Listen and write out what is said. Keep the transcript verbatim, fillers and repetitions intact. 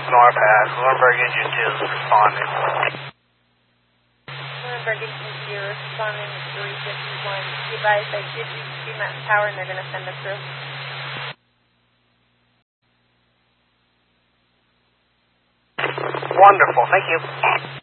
Norpass. Lunenburg Engine two is responding. Lunenburg Engine two responding to three fifty-one. Be advised, I did reach Green Mountain Tower and they're going to send a crew. Wonderful, thank you.